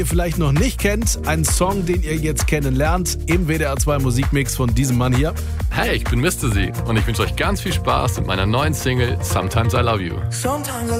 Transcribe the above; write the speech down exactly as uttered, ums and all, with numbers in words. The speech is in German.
ihr vielleicht noch nicht kennt, ein Song, den ihr jetzt kennenlernt im W D R zwei Musikmix von diesem Mann hier. Hey, ich bin Mister Z und ich wünsche euch ganz viel Spaß mit meiner neuen Single Sometimes I Love You. Sometimes I